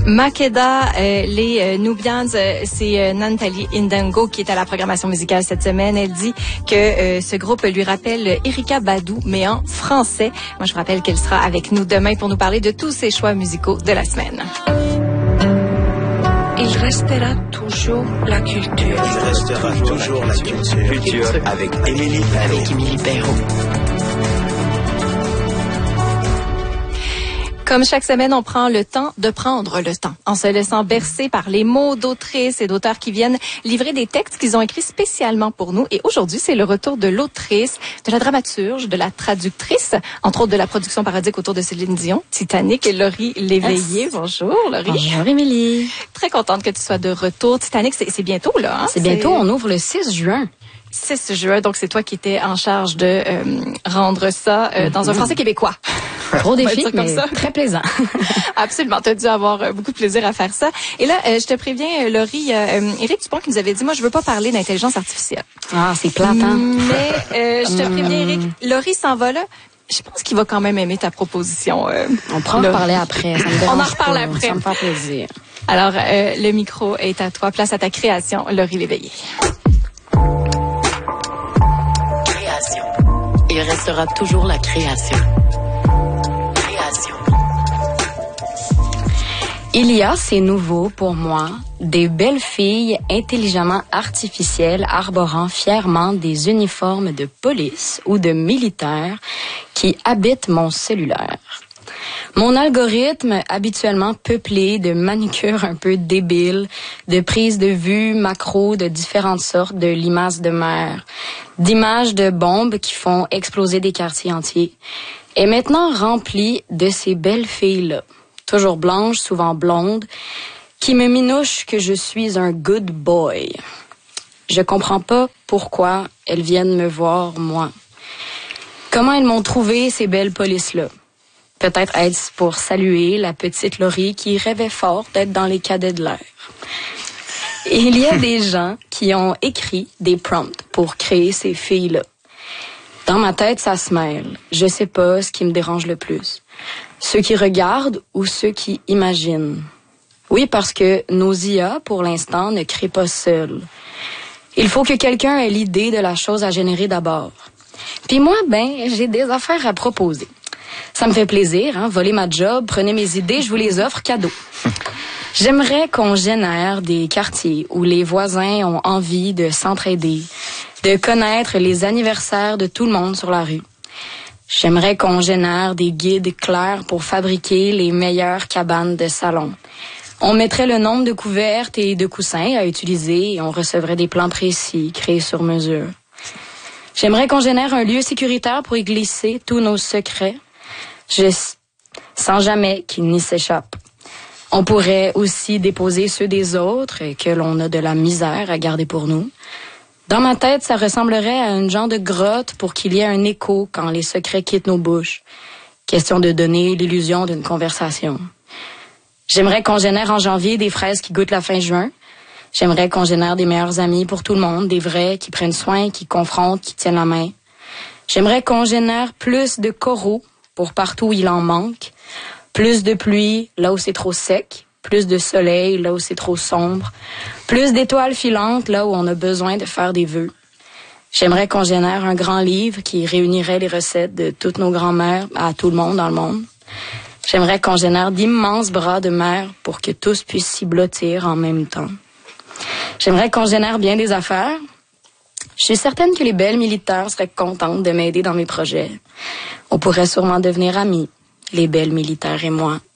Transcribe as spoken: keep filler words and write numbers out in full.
Makeda, euh, les euh, Nubians, euh, c'est euh, Nantali Indango qui est à la programmation musicale cette semaine. Elle dit que euh, ce groupe lui rappelle Erykah Badu, mais en français. Moi, je vous rappelle qu'elle sera avec nous demain pour nous parler de tous ses choix musicaux de la semaine. Il restera toujours la culture. Il restera toujours la culture. Culture avec Émilie Perrault. Avec Émilie Perrault. Comme chaque semaine, on prend le temps de prendre le temps, en se laissant bercer par les mots d'autrices et d'auteurs qui viennent livrer des textes qu'ils ont écrits spécialement pour nous. Et aujourd'hui, c'est le retour de l'autrice, de la dramaturge, de la traductrice, entre autres de la production parodique autour de Céline Dion, Titanic, et Laurie Léveillé. Yes. Bonjour, Laurie. Bonjour, Émilie. Très contente que tu sois de retour. Titanic, c'est, c'est bientôt, là. Hein? C'est bientôt, on ouvre le six juin. six juin, donc c'est toi qui étais en charge de euh, rendre ça euh, dans un français québécois. Gros défi, mais très plaisant. Absolument, tu as dû avoir euh, beaucoup de plaisir à faire ça. Et là, euh, je te préviens, euh, Laurie, euh, Éric Dupont qui nous avait dit, moi, je veux pas parler d'intelligence artificielle. Ah, c'est plate, hein? Mais euh, je te préviens, Éric, Laurie s'en va là. Je pense qu'il va quand même aimer ta proposition. Euh, On pourra en reparler après, ça me dérange On en reparle pas, après. Ça me fait plaisir. Alors, euh, le micro est à toi. Place à ta création, Laurie Léveillé. Création. Il restera toujours la création. Création. Il y a, c'est nouveau pour moi, des belles filles intelligemment artificielles arborant fièrement des uniformes de police ou de militaires qui habitent mon cellulaire. Mon algorithme, habituellement peuplé de manucures un peu débiles, de prises de vue macro de différentes sortes de limaces de mer, d'images de bombes qui font exploser des quartiers entiers, est maintenant rempli de ces belles filles-là, toujours blanches, souvent blondes, qui me minouchent que je suis un good boy. Je comprends pas pourquoi elles viennent me voir, moi. Comment elles m'ont trouvé, ces belles polices-là? Peut-être est-ce pour saluer la petite Laurie qui rêvait fort d'être dans les cadets de l'air. Et il y a des gens qui ont écrit des prompts pour créer ces filles-là. Dans ma tête, ça se mêle. Je sais pas ce qui me dérange le plus. Ceux qui regardent ou ceux qui imaginent. Oui, parce que nos I A, pour l'instant, ne créent pas seuls. Il faut que quelqu'un ait l'idée de la chose à générer d'abord. Puis moi, ben, j'ai des affaires à proposer. Ça me fait plaisir, hein, voler ma job, prenez mes idées, je vous les offre cadeau. J'aimerais qu'on génère des quartiers où les voisins ont envie de s'entraider, de connaître les anniversaires de tout le monde sur la rue. J'aimerais qu'on génère des guides clairs pour fabriquer les meilleures cabanes de salon. On mettrait le nombre de couvertes et de coussins à utiliser et on recevrait des plans précis, créés sur mesure. J'aimerais qu'on génère un lieu sécuritaire pour y glisser tous nos secrets, je, sans jamais qu'ils n'y s'échappent. On pourrait aussi déposer ceux des autres et que l'on a de la misère à garder pour nous. Dans ma tête, ça ressemblerait à une genre de grotte pour qu'il y ait un écho quand les secrets quittent nos bouches. Question de donner l'illusion d'une conversation. J'aimerais qu'on génère en janvier des fraises qui goûtent la fin juin. J'aimerais qu'on génère des meilleurs amis pour tout le monde, des vrais qui prennent soin, qui confrontent, qui tiennent la main. J'aimerais qu'on génère plus de coraux pour partout où il en manque, plus de pluie là où c'est trop sec, plus de soleil là où c'est trop sombre, plus d'étoiles filantes là où on a besoin de faire des vœux. J'aimerais qu'on génère un grand livre qui réunirait les recettes de toutes nos grand-mères à tout le monde dans le monde. J'aimerais qu'on génère d'immenses bras de mer pour que tous puissent s'y blottir en même temps. J'aimerais qu'on génère bien des affaires. Je suis certaine que les belles militaires seraient contentes de m'aider dans mes projets. On pourrait sûrement devenir amis, les belles militaires et moi.